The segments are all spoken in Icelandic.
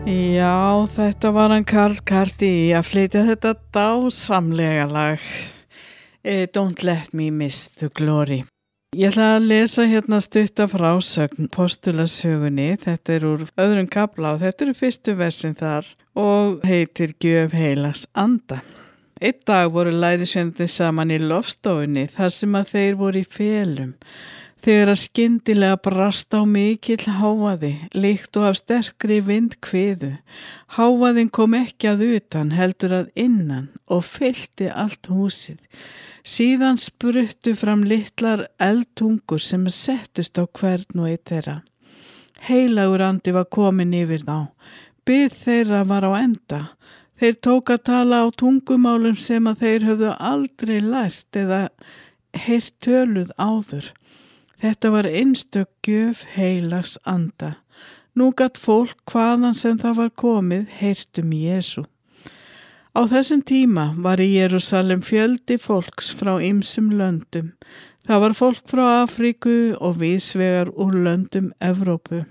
Já, þetta var hann Karl Carty að flytja þetta dásamlega lag Don't Let Me Miss the Glory. Ég ætla að lesa hérna stutta frásögn postulasögunni. Þetta er úr öðrum kafla og þetta eru fyrstu versin þar og heitir Gjöf heilags anda. Einn dag voru lærisveinarnir saman í lofstofunni þar sem að þeir voru í felum. Þegar að skyndilega brast á mikill hávaði, líkt og af sterkri vindhviðu. Hávaðinn kom ekki að utan, heldur að innan og fyllti allt húsið. Síðan spruttu fram litlar eldtungur sem settust á hvern og einn þeirra. Heilagur andi var komin yfir þá. Bið þeirra var á enda. Þeir tók að tala á tungumálum sem að þeir höfðu aldrei lært eða heyrt töluð áður. Þetta var einstök gjöf heilags anda. Nú gat fólk hvaðan sem það var komið heyrt Jesú. Á þessum tíma var í Jerúsalem fjöldi fólks frá ýmsum löndum. Það var fólk frá Afríku og víðsvegar úr löndum Evrópu.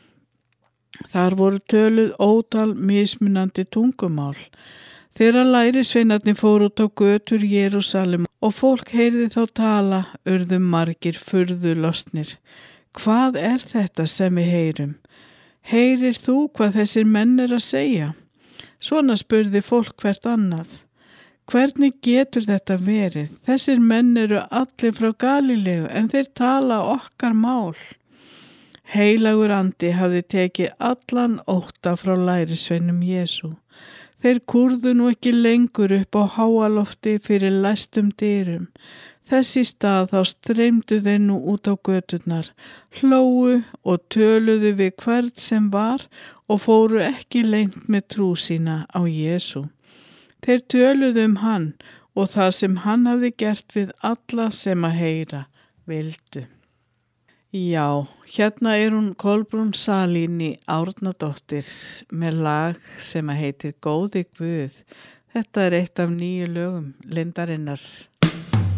Þar voru töluð ótal mismunandi tungumál. Þegar lærisveinarnir fóru út á götur Jerúsalem og fólk heyrði þá tala, urðu margir furðu lostnir. Hvað er þetta sem við heyrum? Heyrir þú hvað þessir menn að segja? Svona spurði fólk hvert annað. Hvernig getur þetta verið? Þessir menn eru allir frá Galíleu en þeir tala okkar mál. Heilagur andi hafði tekið allan ótta frá lærisveinum Jesú. Þeir kúrðu nú ekki lengur upp á háalofti fyrir læstum dyrum. Þess í stað þá streymdu þeir nú út á göturnar, hlógu og töluðu við hvern sem var og fóru ekki leynt með trú sína á Jesú. Þeir töluðu hann og það sem hann hafði gert við alla sem að heyra vildu. Já, hérna er hún Kolbrún Salín Árnadóttir með lag sem heitir Góði Guð. Þetta er eitt af 9 lögum Lindarinnar.